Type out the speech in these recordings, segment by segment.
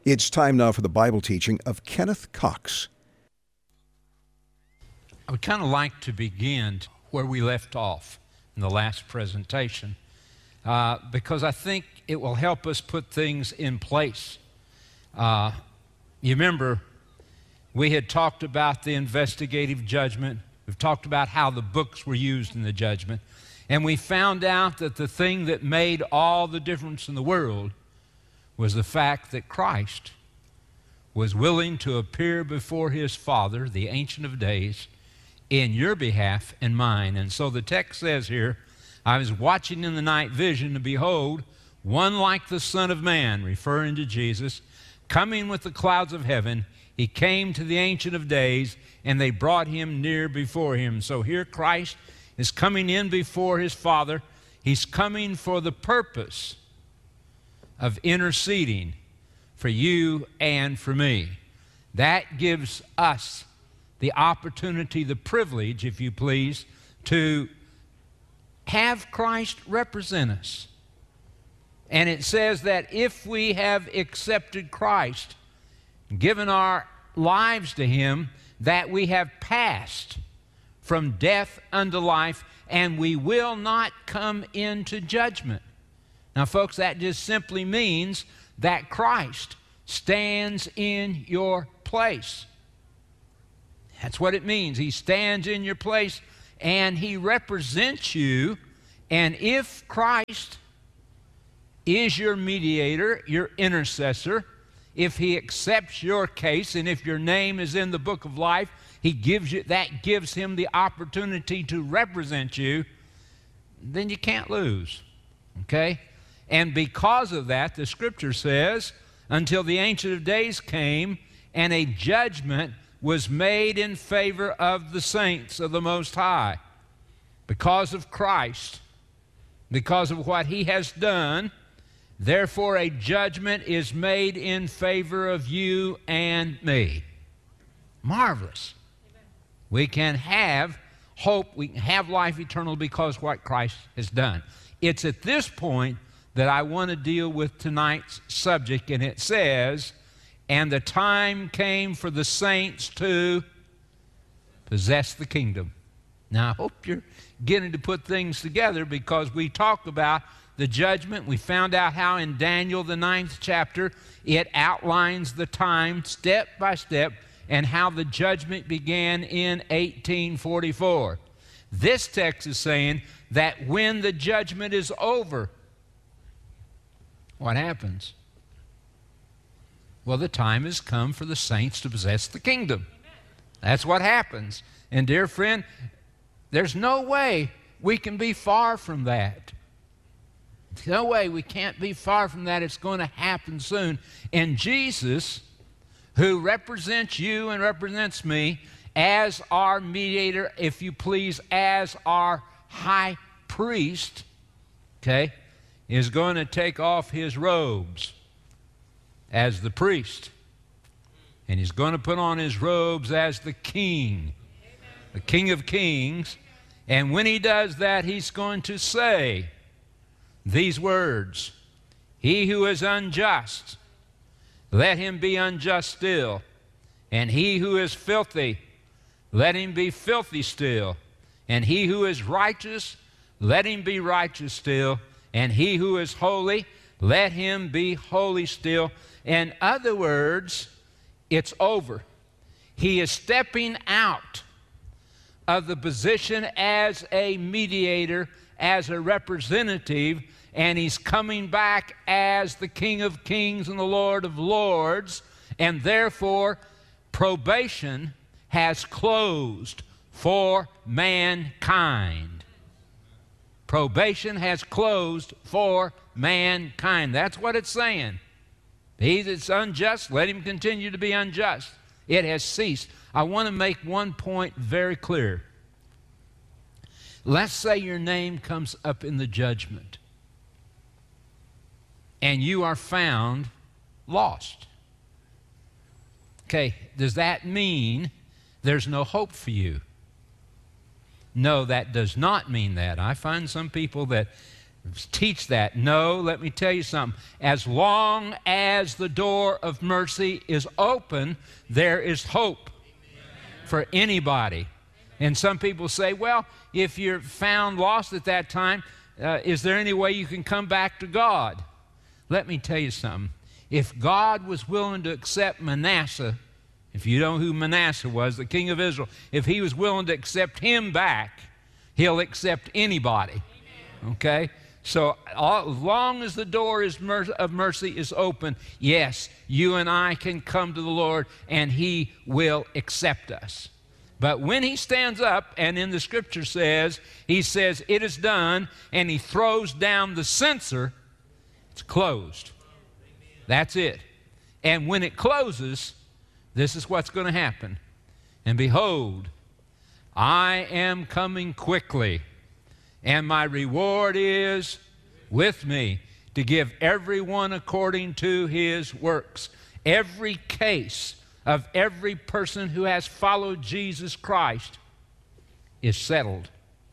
It's time now for the Bible teaching of Kenneth Cox. I would kind of like to begin where we left off in the last presentation because I think it will help us put things in place. You remember, we had talked about the investigative judgment. We've talked about how the books were used in the judgment. And we found out that the thing that made all the difference in the world was the fact that Christ was willing to appear before his Father, the Ancient of Days, in your behalf and mine. And so the text says here, I was watching in the night vision, and behold, one like the Son of Man, referring to Jesus, coming with the clouds of heaven. He came to the Ancient of Days, and they brought him near before him. So here Christ is coming in before his Father. He's coming for the purpose of interceding for you and for me. That gives us the opportunity, the privilege, if you please, to have Christ represent us. And it says that if we have accepted Christ, given our lives to him, that we have passed from death unto life, and we will not come into judgment. Now, folks, that just simply means that Christ stands in your place. That's what it means. He stands in your place, and he represents you. And if Christ is your mediator, your intercessor, if he accepts your case, and if your name is in the book of life, that gives him the opportunity to represent you, then you can't lose. Okay? And because of that, the Scripture says, until the Ancient of Days came, and a judgment was made in favor of the saints of the Most High. Because of Christ, because of what he has done, therefore a judgment is made in favor of you and me. Marvelous. Amen. We can have hope, we can have life eternal because of what Christ has done. It's at this point that I want to deal with tonight's subject, and it says, and the time came for the saints to possess the kingdom. Now, I hope you're getting to put things together, because we talked about the judgment. We found out how in Daniel, the 9th chapter, it outlines the time step by step, and how the judgment began in 1844. This text is saying that when the judgment is over, what happens? Well, the time has come for the saints to possess the kingdom. That's what happens. And dear friend, there's no way we can be far from that. There's no way we can't be far from that. It's going to happen soon. And Jesus, who represents you and represents me as our mediator, if you please, as our high priest, okay, is going to take off his robes as the priest. And he's going to put on his robes as the king, the King of Kings. And when he does that, he's going to say these words, he who is unjust, let him be unjust still. And he who is filthy, let him be filthy still. And he who is righteous, let him be righteous still. And he who is holy, let him be holy still. In other words, it's over. He is stepping out of the position as a mediator, as a representative, and he's coming back as the King of Kings and the Lord of Lords, and therefore probation has closed for mankind. Probation has closed for mankind. That's what it's saying. He that's unjust, let him continue to be unjust. It has ceased. I want to make one point very clear. Let's say your name comes up in the judgment, and you are found lost. Okay, does that mean there's no hope for you? No, that does not mean that. I find some people that teach that. No, let me tell you something. As long as the door of mercy is open, there is hope for anybody. And some people say, well, if you're found lost at that time, is there any way you can come back to God? Let me tell you something. If God was willing to accept Manasseh, if you know who Manasseh was, the king of Israel, if he was willing to accept him back, he'll accept anybody. Okay? So as long as the door of mercy is open, yes, you and I can come to the Lord and he will accept us. But when he stands up, and in the scripture says, he says, it is done, and he throws down the censer, it's closed. That's it. And when it closes, this is what's going to happen. And behold, I am coming quickly, and my reward is with me to give everyone according to his works. Every case of every person who has followed Jesus Christ is settled.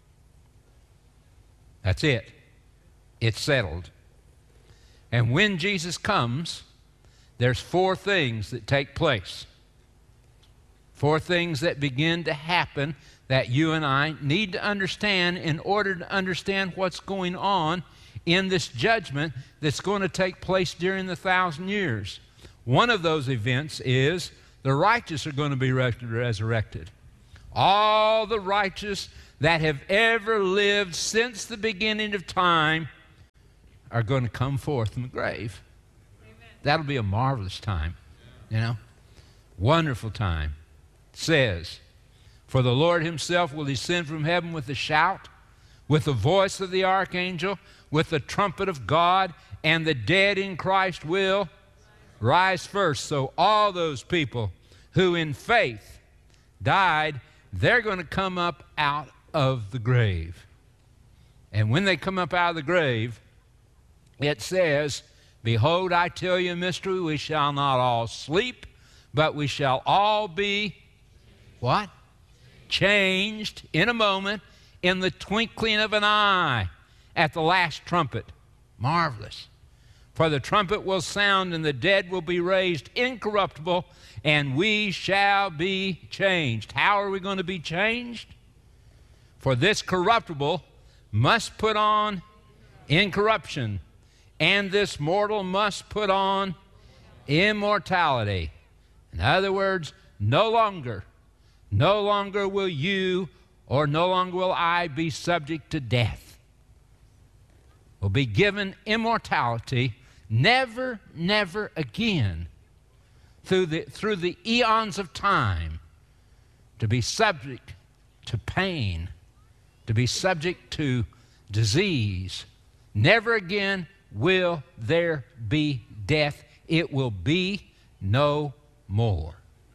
That's it. It's settled. And when Jesus comes, there's 4 things that take place. 4 things that begin to happen that you and I need to understand in order to understand what's going on in this judgment that's going to take place during the 1,000 years. One of those events is the righteous are going to be resurrected. All the righteous that have ever lived since the beginning of time are going to come forth from the grave. Amen. That'll be a marvelous time, wonderful time. It says, for the Lord himself will descend from heaven with a shout, with the voice of the archangel, with the trumpet of God, and the dead in Christ will rise first. So all those people who in faith died, they're going to come up out of the grave. And when they come up out of the grave, it says, behold, I tell you a mystery, we shall not all sleep, but we shall all be, what? Changed in a moment, in the twinkling of an eye, at the last trumpet. Marvelous. For the trumpet will sound, and the dead will be raised incorruptible, and we shall be changed. How are we going to be changed? For this corruptible must put on incorruption, and this mortal must put on immortality. In other words, no longer will you or no longer will I be subject to death. We'll be given immortality, never, never again, through the eons of time, to be subject to pain, to be subject to disease. Never again will there be death. It will be no more.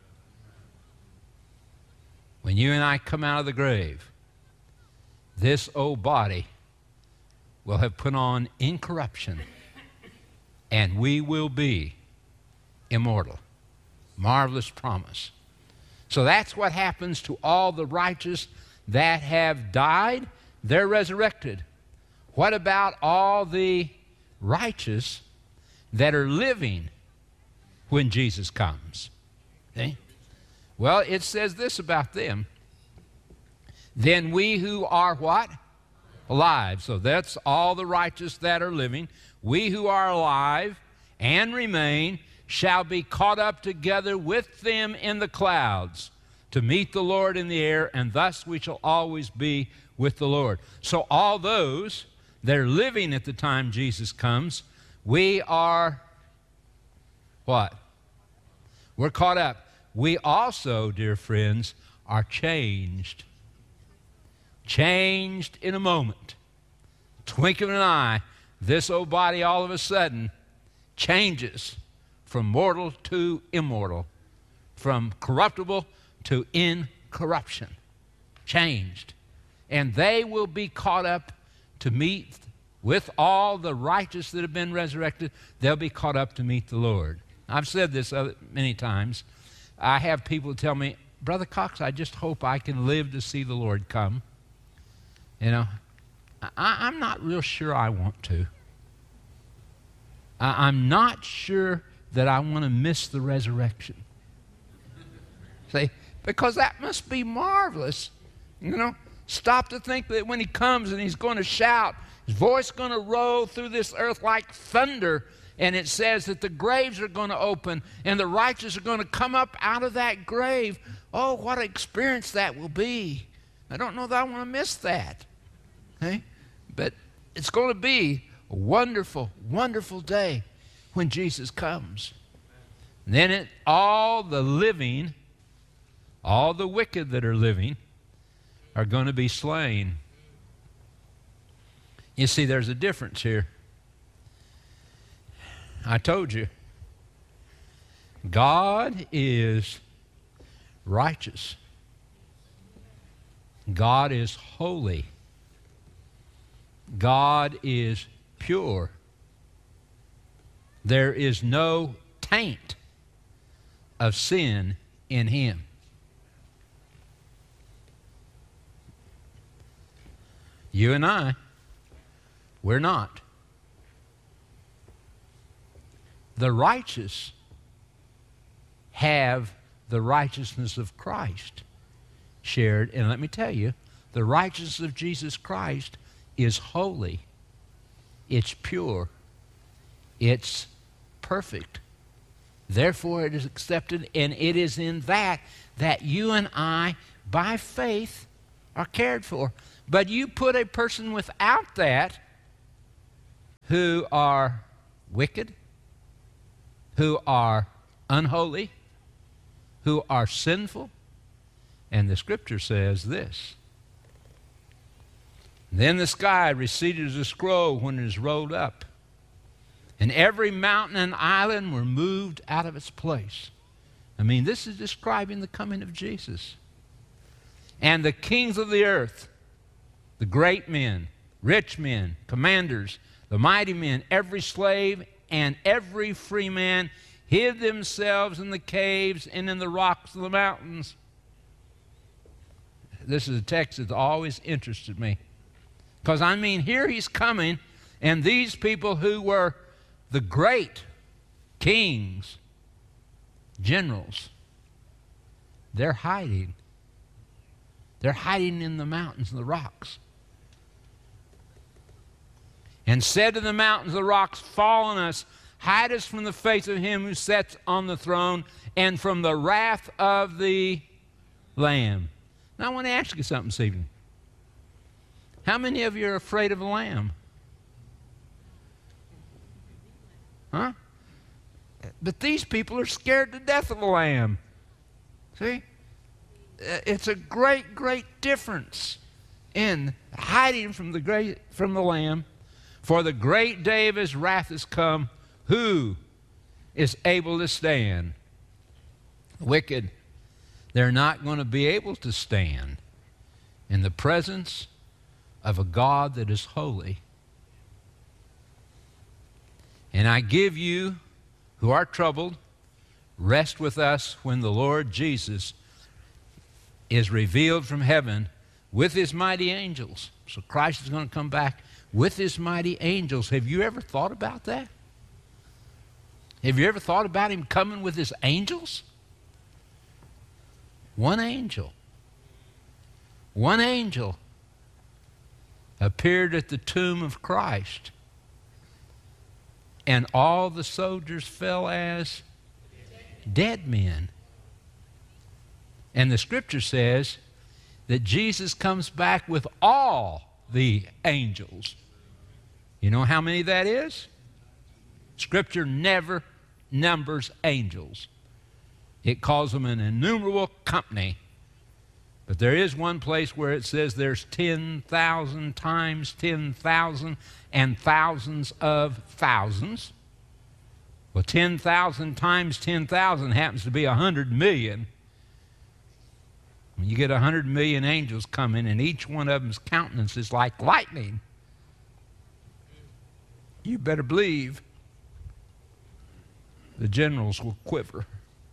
When you and I come out of the grave, this old body will have put on incorruption, and we will be immortal. Marvelous promise. So that's what happens to all the righteous that have died. They're resurrected. What about all the righteous that are living when Jesus comes? Okay? Well, it says this about them. Then we who are what? Alive. So that's all the righteous that are living. We who are alive and remain shall be caught up together with them in the clouds to meet the Lord in the air, and thus we shall always be with the Lord. So all those that are living at the time Jesus comes, we are what? We're caught up. We also, dear friends, are changed. Changed in a moment. Twinkling of an eye, this old body all of a sudden changes from mortal to immortal, from corruptible to incorruption. Changed. And they will be caught up to meet with all the righteous that have been resurrected. They'll be caught up to meet the Lord. I've said this many times. I have people tell me, Brother Cox, I just hope I can live to see the Lord come. I'm not real sure I want to. I'm not sure that I want to miss the resurrection. See, because that must be marvelous. You know, stop to think that when he comes and he's going to shout, his voice going to roll through this earth like thunder, and it says that the graves are going to open and the righteous are going to come up out of that grave. Oh, what an experience that will be. I don't know that I want to miss that. Okay? But it's going to be a wonderful, wonderful day when Jesus comes. And then all the living, all the wicked that are living, are going to be slain. You see, there's a difference here. I told you, God is righteous. God is holy. God is pure. There is no taint of sin in him. You and I, we're not. The righteous have the righteousness of Christ shared. And let me tell you, the righteousness of Jesus Christ is holy. It's pure. It's perfect. Therefore, it is accepted, and it is in that you and I, by faith, are cared for. But you put a person without that, who are wicked, who are unholy, who are sinful, and the Scripture says this: then the sky receded as a scroll when it is rolled up, and every mountain and island were moved out of its place. I mean, this is describing the coming of Jesus. And the kings of the earth, the great men, rich men, commanders, the mighty men, every slave and every free man, hid themselves in the caves and in the rocks of the mountains. This is a text that's always interested me. Because, I mean, here he's coming, and these people who were the great kings, generals, they're hiding. They're hiding in the mountains and the rocks. And said to the mountains, the rocks, fall on us, hide us from the face of him who sits on the throne and from the wrath of the Lamb. Now, I want to ask you something this evening. How many of you are afraid of a lamb? Huh? But these people are scared to death of a lamb. See? It's a great, great difference in hiding from the Lamb. For the great day of his wrath is come. Who is able to stand? The wicked, they're not going to be able to stand in the presence of a God that is holy. And I give you who are troubled, rest with us when the Lord Jesus is revealed from heaven with his mighty angels. So Christ is going to come back with his mighty angels. Have you ever thought about that? Have you ever thought about him coming with his angels? One angel appeared at the tomb of Christ, and all the soldiers fell as dead men. And the Scripture says that Jesus comes back with all the angels. You know how many that is? Scripture never numbers angels. It calls them an innumerable company. But there is one place where it says there's 10,000 times 10,000 and thousands of thousands. Well, 10,000 times 10,000 happens to be 100 million. When you get 100 million angels coming, and each one of them's countenance is like lightning, you better believe the generals will quiver.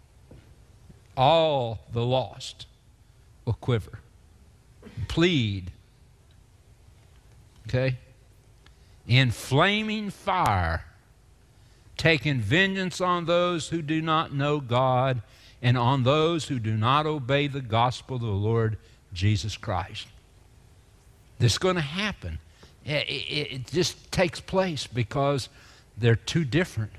All the lost will quiver, plead. Okay? In flaming fire, taking vengeance on those who do not know God and on those who do not obey the gospel of the Lord Jesus Christ. This is going to happen. It just takes place because they're too different.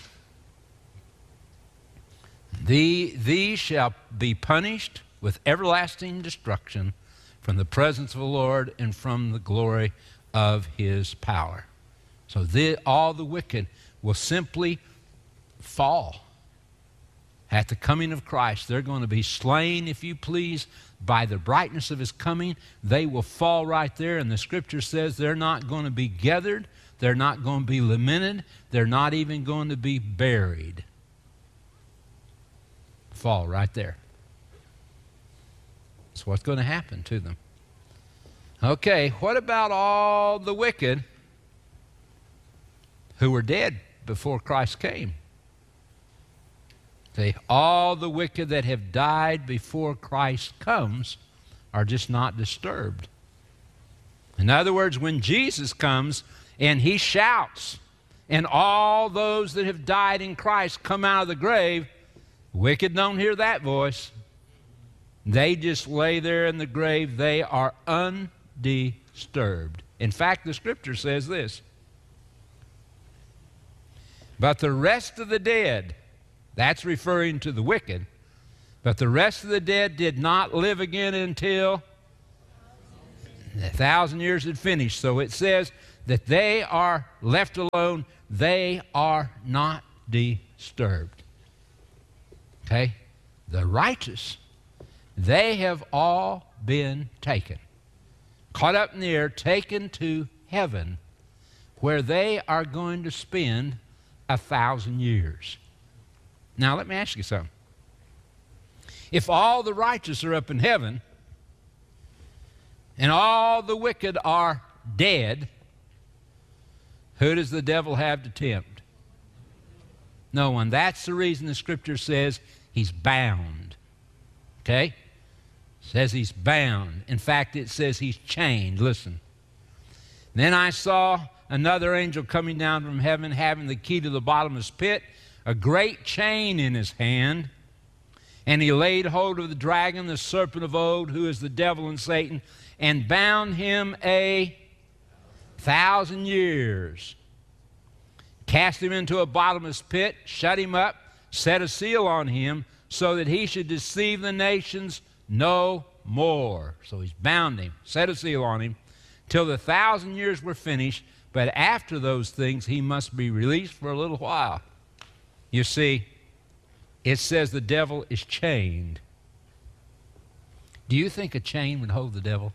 These shall be punished with everlasting destruction from the presence of the Lord and from the glory of his power. So all the wicked will simply fall at the coming of Christ. They're going to be slain, if you please, by the brightness of his coming. They will fall right there, and the scripture says they're not going to be gathered, they're not going to be lamented, they're not even going to be buried. Fall right there. That's what's going to happen to them. Okay, what about all the wicked who were dead before Christ came? See, all the wicked that have died before Christ comes are just not disturbed. In other words, when Jesus comes and he shouts, and all those that have died in Christ come out of the grave, wicked don't hear that voice. They just lay there in the grave. They are undisturbed. In fact, the scripture says this: but the rest of the dead, that's referring to the wicked, but the rest of the dead did not live again until 1,000 years had finished. So it says that they are left alone. They are not disturbed. Okay? The righteous, they have all been taken, caught up in the air, taken to heaven, where they are going to spend 1,000 years. Now, let me ask you something. If all the righteous are up in heaven and all the wicked are dead, who does the devil have to tempt? No one. That's the reason the scripture says he's bound. Okay? It says he's bound. In fact, it says he's chained. Listen. Then I saw another angel coming down from heaven, having the key to the bottomless pit, a great chain in his hand. And he laid hold of the dragon, the serpent of old, who is the devil and Satan, and bound him 1,000 years. Cast him into a bottomless pit, shut him up, set a seal on him, so that he should deceive the nations no more. So he's bound him, set a seal on him, till the 1,000 years were finished. But after those things, he must be released for a little while. You see, it says the devil is chained. Do you think a chain would hold the devil?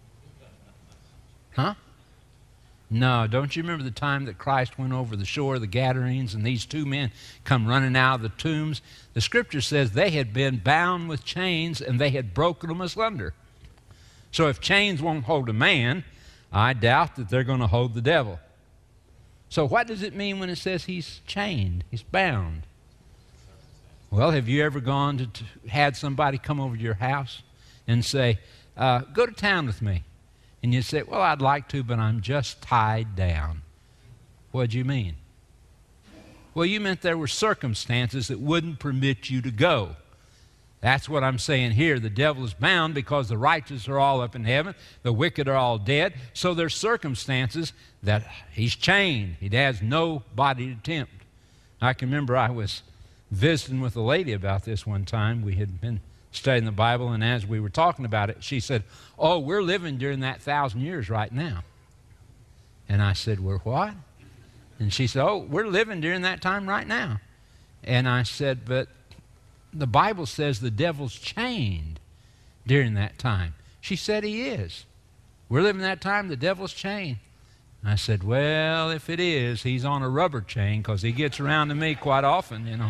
Huh? No, don't you remember the time that Christ went over the shore of the Gadarenes and these two men come running out of the tombs? The scripture says they had been bound with chains and they had broken them asunder. So if chains won't hold a man, I doubt that they're going to hold the devil. So what does it mean when it says he's chained, he's bound? Well, have you ever gone to had somebody come over to your house and say, go to town with me? And you say, well, I'd like to, but I'm just tied down. What'd you mean? Well, you meant there were circumstances that wouldn't permit you to go. That's what I'm saying here. The devil is bound because the righteous are all up in heaven. The wicked are all dead. So there's circumstances that he's chained. He has nobody to tempt. I can remember I was visiting with a lady about this one time. We had been studying the Bible, and as we were talking about it, she said, oh, we're living during that 1,000 years right now. And I said, we're what? And she said, oh, we're living during that time right now. And I said, but the Bible says the devil's chained during that time. She said he is. We're living that time, the devil's chained. I said, well, if it is, he's on a rubber chain because he gets around to me quite often, you know.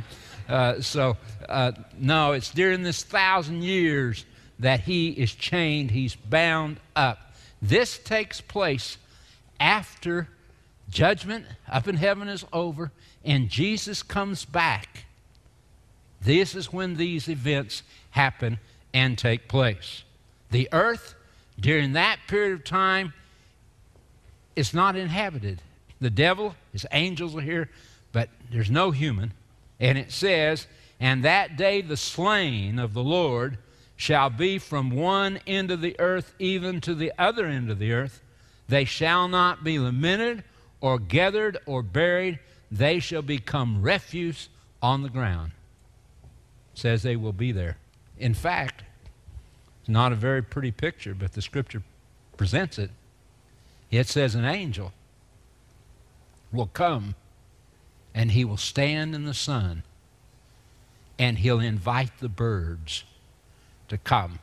No, it's during this 1,000 years that he is chained, he's bound up. This takes place after judgment up in heaven is over and Jesus comes back. This is when these events happen and take place. The earth, during that period of time, it's not inhabited. The devil, his angels are here, but there's no human. And it says, and that day the slain of the Lord shall be from one end of the earth even to the other end of the earth. They shall not be lamented or gathered or buried. They shall become refuse on the ground. It says they will be there. In fact, it's not a very pretty picture, but the Scripture presents it. It says an angel will come and he will stand in the sun and he'll invite the birds to come.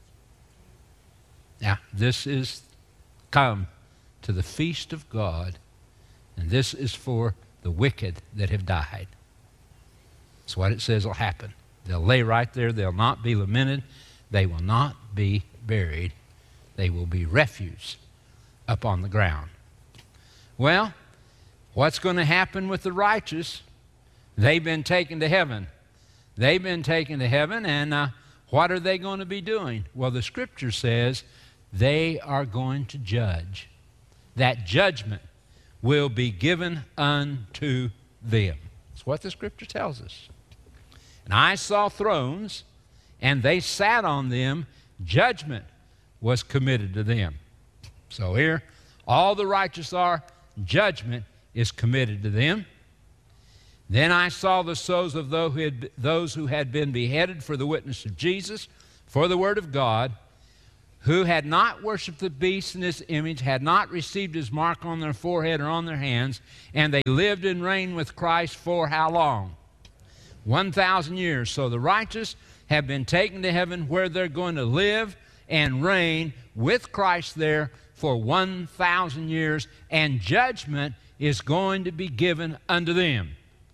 Now, this is come to the feast of God, and this is for the wicked that have died. That's what it says will happen. They'll lay right there. They'll not be lamented. They will not be buried. They will be refuse up on the ground. Well, what's going to happen with the righteous? They've been taken to heaven. They've been taken to heaven, and what are they going to be doing? Well, the Scripture says they are going to judge. That judgment will be given unto them. That's what the Scripture tells us. And I saw thrones, and they sat on them. Judgment was committed to them. So here, all the righteous are, judgment is committed to them. Then I saw the souls of those who had been beheaded for the witness of Jesus, for the word of God, who had not worshipped the beast in his image, had not received his mark on their forehead or on their hands, and they lived and reigned with Christ for how long? 1,000 years. So the righteous have been taken to heaven, where they're going to live and reign with Christ there for 1,000 years, and judgment is going to be given unto them.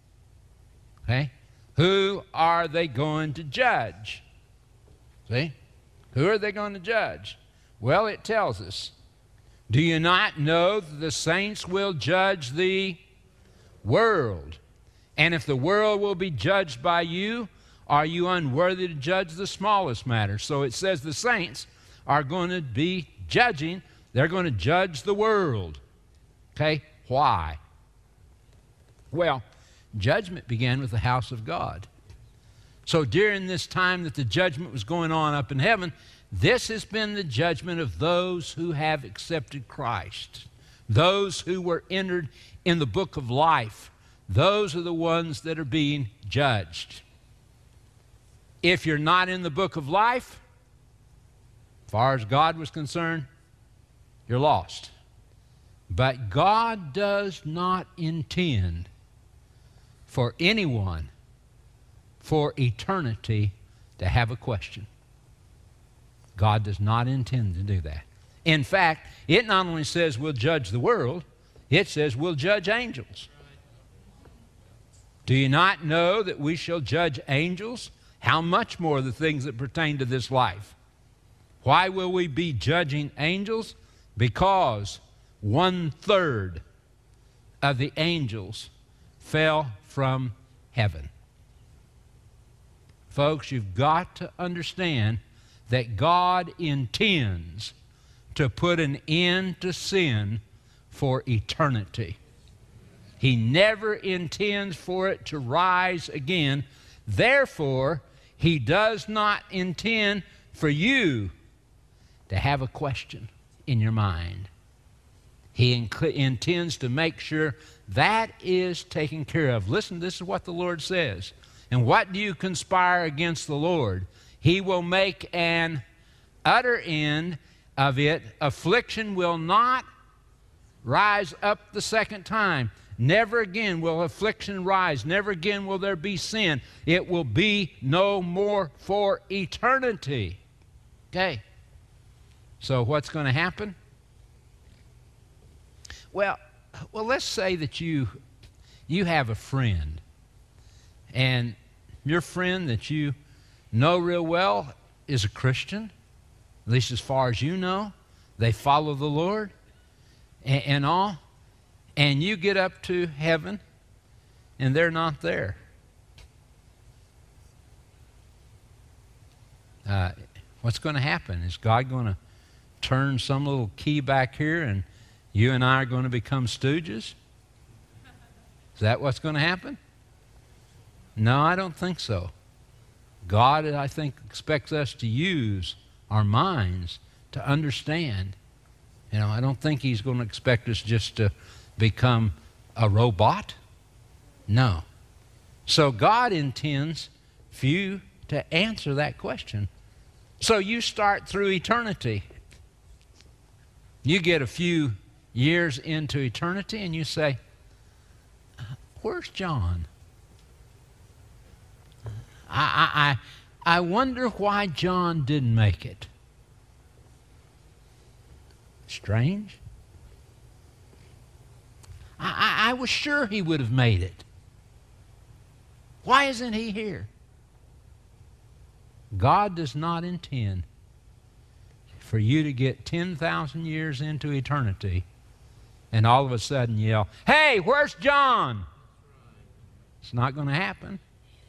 Okay? Who are they going to judge? See? Who are they going to judge? Well, it tells us. Do you not know that the saints will judge the world? And if the world will be judged by you, are you unworthy to judge the smallest matter? So it says the saints are going to be judging. They're going to judge the world. Okay? Why? Well, judgment began with the house of God. So during this time that the judgment was going on up in heaven, this has been the judgment of those who have accepted Christ. Those who were entered in the book of life. Those are the ones that are being judged. If you're not in the book of life, as far as God was concerned, you're lost. But God does not intend for anyone for eternity to have a question. God does not intend to do that. In fact, it not only says we'll judge the world, it says we'll judge angels. Do you not know that we shall judge angels? How much more the things that pertain to this life? Why will we be judging angels? Because 1/3 of the angels fell from heaven. Folks, you've got to understand that God intends to put an end to sin for eternity. He never intends for it to rise again. Therefore, He does not intend for you to have a question in your mind. He intends to make sure that is taken care of. Listen, this is what the Lord says. And what do you conspire against the Lord? He will make an utter end of it. Affliction will not rise up the second time. Never again will affliction rise. Never again will there be sin. It will be no more for eternity. Okay. So what's going to happen? Well, let's say that you have a friend, and your friend that you know real well is a Christian, at least as far as you know. They follow the Lord and all. And you get up to heaven, and they're not there. What's going to happen? Is God going to turn some little key back here, and You and I are going to become stooges? Is that what's going to happen? No, I don't think so. God, I think, expects us to use our minds to understand. You know, I don't think He's going to expect us just to become a robot. No. So God intends for you to answer that question. So you start through eternity. You get a few years into eternity and you say, where's John? I wonder why John didn't make it. Strange. I was sure he would have made it. Why isn't he here? God does not intend for you to get 10,000 years into eternity and all of a sudden yell, hey, where's John? It's not going to happen.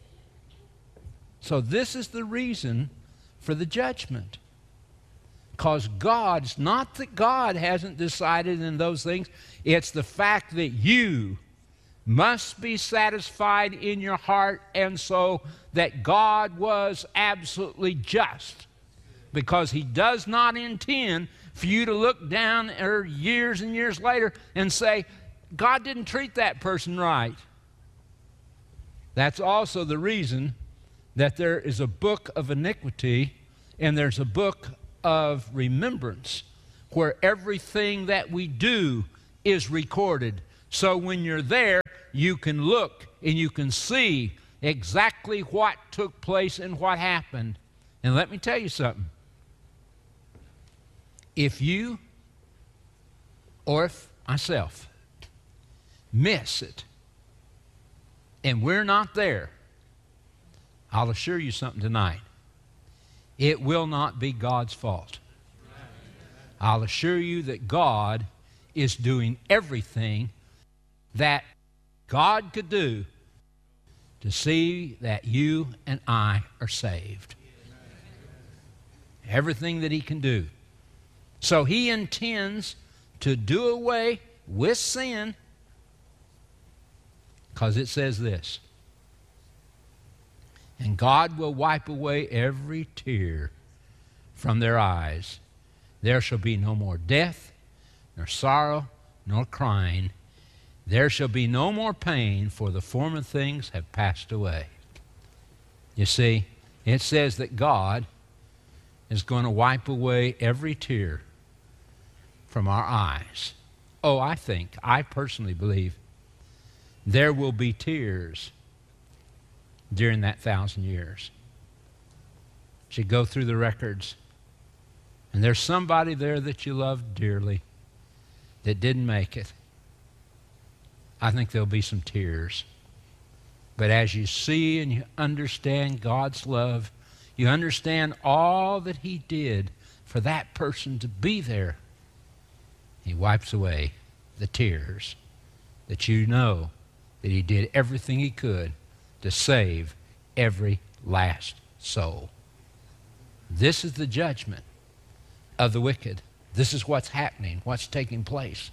So this is the reason for the judgment. Because it's not that God hasn't decided in those things. It's the fact that you must be satisfied in your heart and soul that God was absolutely just. Because He does not intend for you to look down years and years later and say, God didn't treat that person right. That's also the reason that there is a book of iniquity and there's a book of remembrance where everything that we do is recorded. So when you're there, you can look and you can see exactly what took place and what happened. And let me tell you something. If you or if myself miss it and we're not there, I'll assure you something tonight. It will not be God's fault. I'll assure you that God is doing everything that God could do to see that you and I are saved. Everything that He can do. So He intends to do away with sin because it says this. And God will wipe away every tear from their eyes. There shall be no more death, nor sorrow, nor crying. There shall be no more pain, for the former things have passed away. You see, it says that God is going to wipe away every tear from our eyes. Oh, I personally believe there will be tears during that 1,000 years. You go through the records, and there's somebody there that you love dearly that didn't make it. I think there'll be some tears. But as you see and you understand God's love, you understand all that He did for that person to be there, He wipes away the tears that you know that He did everything He could to save every last soul. This is the judgment of the wicked. This is what's happening, what's taking place.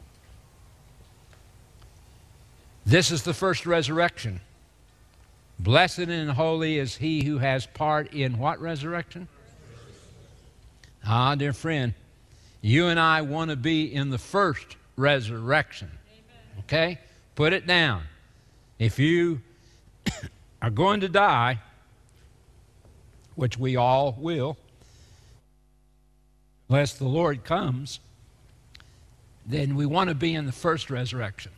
This is the first resurrection. Blessed and holy is he who has part in what resurrection? Ah, dear friend, you and I want to be in the first resurrection. Okay? Put it down. If you are going to die, which we all will, unless the Lord comes, then we want to be in the first resurrection.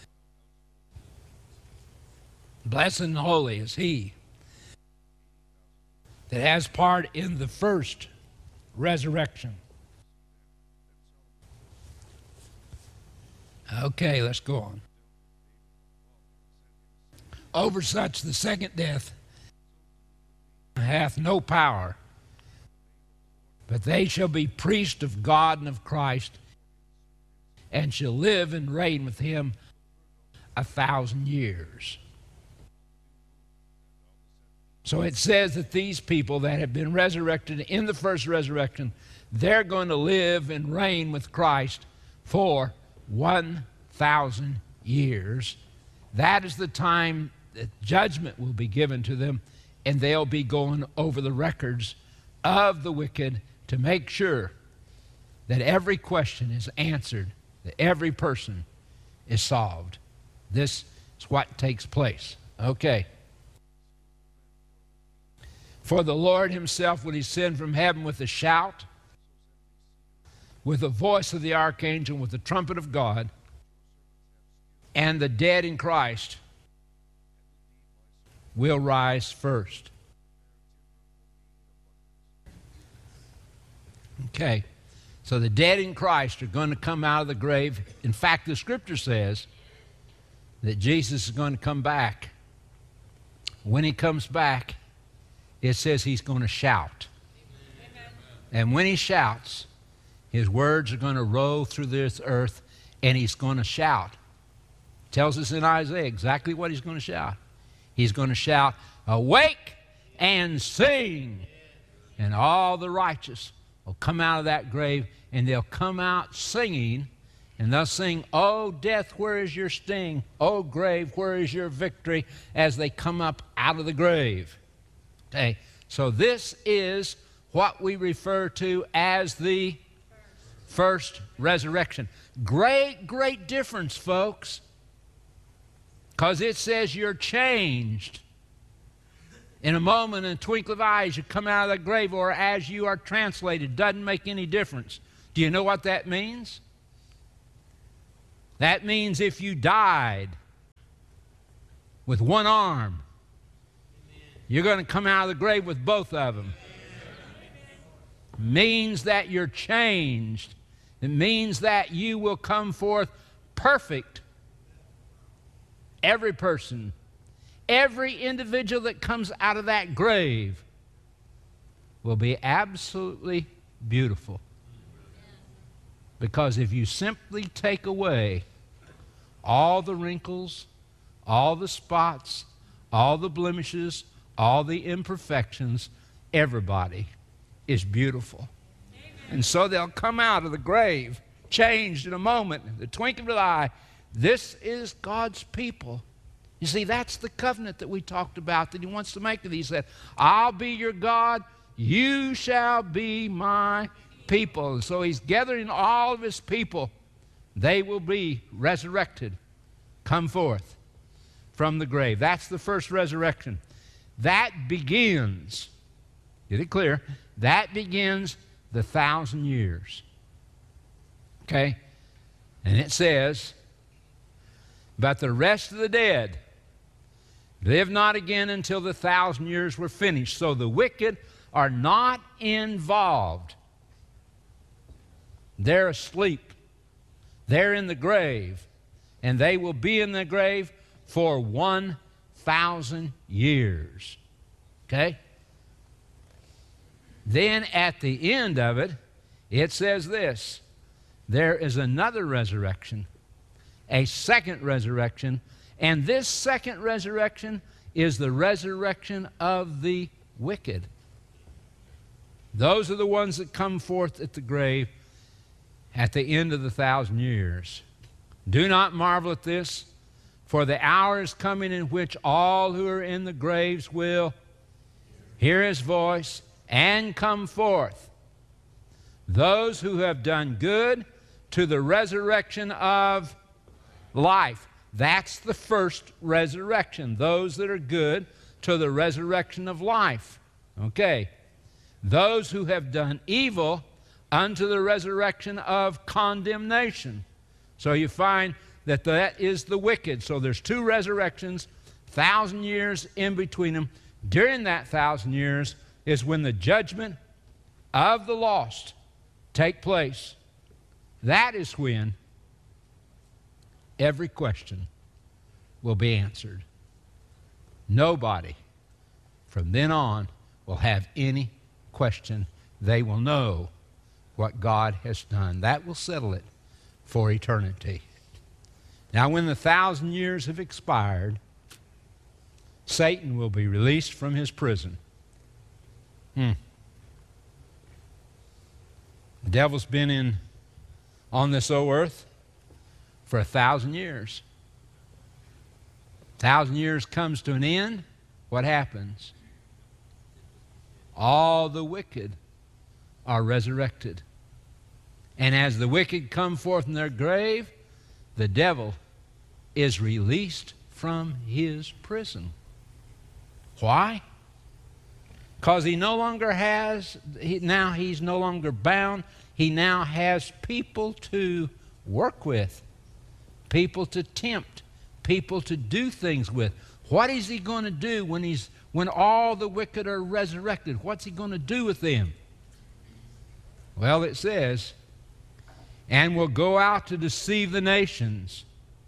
Blessed and holy is he that has part in the first resurrection. Okay, let's go on. Over such the second death hath no power, but they shall be priests of God and of Christ, and shall live and reign with Him 1,000 years. So it says that these people that have been resurrected in the first resurrection, they're going to live and reign with Christ for 1,000 years. That is the time that judgment will be given to them, and they'll be going over the records of the wicked to make sure that every question is answered, that every person is solved. This is what takes place. Okay. For the Lord himself will descend from heaven with a shout, with the voice of the archangel, with the trumpet of God, and the dead in Christ will rise first. Okay, so the dead in Christ are going to come out of the grave. In fact, the Scripture says that Jesus is going to come back. When he comes back, it says he's going to shout. Amen. And when he shouts, his words are going to roll through this earth, and he's going to shout. Tells us in Isaiah exactly what he's going to shout. He's going to shout, "Awake and sing!" And all the righteous will come out of that grave, and they'll come out singing, and they'll sing, "Oh, death, where is your sting? Oh, grave, where is your victory?" as they come up out of the grave. Okay, so this is what we refer to as the first resurrection. Great, great difference, folks, because it says you're changed. In a moment, in a twinkle of eyes, you come out of the grave, or as you are translated. Doesn't make any difference. Do you know what that means? That means if you died with one arm, you're going to come out of the grave with both of them. Means that you're changed. It means that you will come forth perfect. Every person, every individual that comes out of that grave will be absolutely beautiful. Because if you simply take away all the wrinkles, all the spots, all the blemishes, all the imperfections, everybody is beautiful. Amen. And so they'll come out of the grave changed in a moment, the twinkling of an eye. This is God's people. You see, that's the covenant that we talked about that he wants to make with these. He said, "I'll be your God, you shall be my people." And so he's gathering all of his people. They will be resurrected, come forth from the grave. That's the first resurrection. That begins, get it clear, that begins the 1,000 years. Okay? And it says, "But the rest of the dead live not again until the 1,000 years were finished." So the wicked are not involved. They're asleep. They're in the grave. And they will be in the grave for 1,000 years. Okay? Then at the end of it, it says this: there is another resurrection, a second resurrection, and this second resurrection is the resurrection of the wicked. Those are the ones that come forth at the grave at the end of the 1,000 years. "Do not marvel at this, for the hour is coming in which all who are in the graves will hear his voice and come forth. Those who have done good to the resurrection of life." That's the first resurrection. Those that are good to the resurrection of life. Okay. Those who have done evil unto the resurrection of condemnation. So you find that that is the wicked. So there's two resurrections, 1,000 years in between them. During that 1,000 years is when the judgment of the lost take place. That is when every question will be answered. Nobody from then on will have any question. They will know what God has done. That will settle it for eternity. Now, when the 1,000 years have expired, Satan will be released from his prison. The devil's been in on this old earth for 1,000 years. 1,000 years comes to an end. What happens? All the wicked are resurrected. And as the wicked come forth from their grave, the devil is released from his prison. Why? Because he no longer has, now he's no longer bound. He now has people to work with, people to tempt, people to do things with. What is he going to do when all the wicked are resurrected? What's he going to do with them? Well, it says, and will go out to deceive the nations.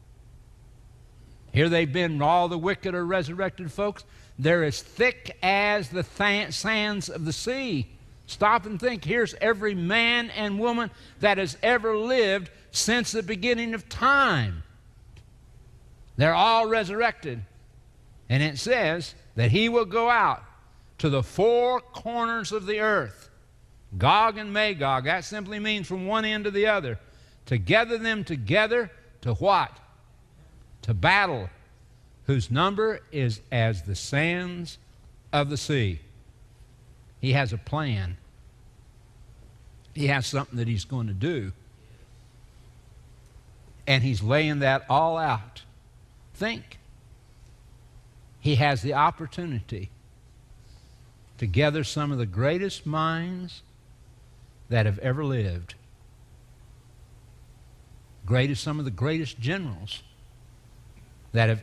Here they've been, all the wicked are resurrected, folks. They're as thick as the sands of the sea. Stop and think. Here's every man and woman that has ever lived since the beginning of time. They're all resurrected. And it says that he will go out to the four corners of the earth, Gog and Magog. That simply means from one end to the other. To gather them together to what? To battle, whose number is as the sands of the sea. He has a plan. He has something that he's going to do. And he's laying that all out. Think. He has the opportunity to gather some of the greatest minds that have ever lived. Some of the greatest generals that have